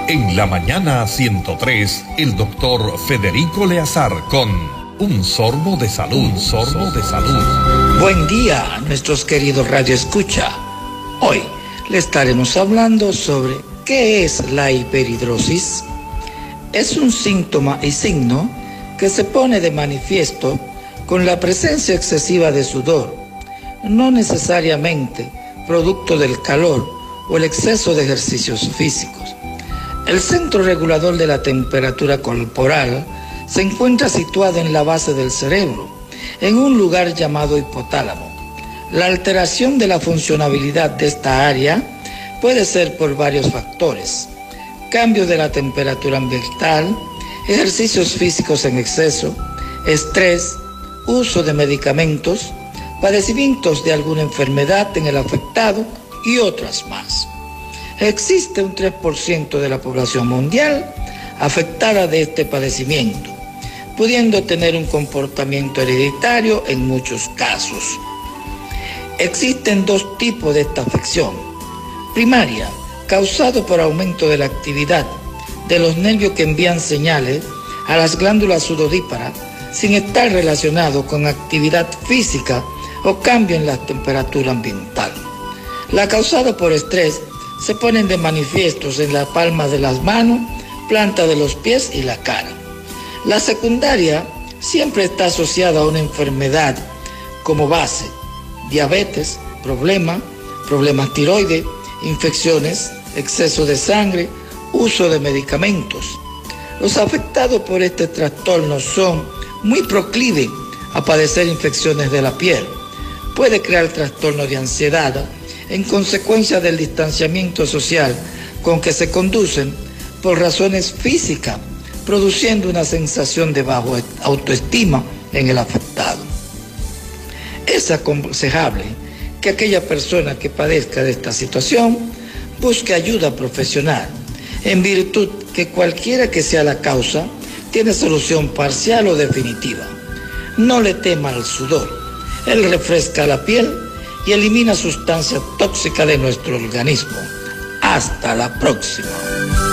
En la mañana 103, el doctor Federico Leazar con Un Sorbo de Salud. Un Sorbo de Salud. Buen día, nuestros queridos Radio Escucha. Hoy le estaremos hablando sobre qué es la hiperhidrosis. Es un síntoma y signo que se pone de manifiesto con la presencia excesiva de sudor, no necesariamente producto del calor o el exceso de ejercicios físicos. El centro regulador de la temperatura corporal se encuentra situado en la base del cerebro, en un lugar llamado hipotálamo. La alteración de la funcionabilidad de esta área puede ser por varios factores: cambio de la temperatura ambiental, ejercicios físicos en exceso, estrés, uso de medicamentos, padecimientos de alguna enfermedad en el afectado y otras más. Existe un 3% de la población mundial afectada de este padecimiento, pudiendo tener un comportamiento hereditario en muchos casos. Existen dos tipos de esta afección: primaria, causado por aumento de la actividad de los nervios que envían señales a las glándulas sudoríparas sin estar relacionado con actividad física o cambio en la temperatura ambiental. La causada por estrés se ponen de manifiestos en la palma de las manos, planta de los pies y la cara. La secundaria siempre está asociada a una enfermedad como base: diabetes, problemas tiroides, infecciones, exceso de sangre, uso de medicamentos. Los afectados por este trastorno son muy proclives a padecer infecciones de la piel. Puede crear trastornos de ansiedad en consecuencia del distanciamiento social con que se conducen por razones físicas, produciendo una sensación de baja autoestima en el afectado. Es aconsejable que aquella persona que padezca de esta situación busque ayuda profesional, en virtud que cualquiera que sea la causa, tiene solución parcial o definitiva. No le tema al sudor. Él refresca la piel y elimina sustancias tóxicas de nuestro organismo. Hasta la próxima.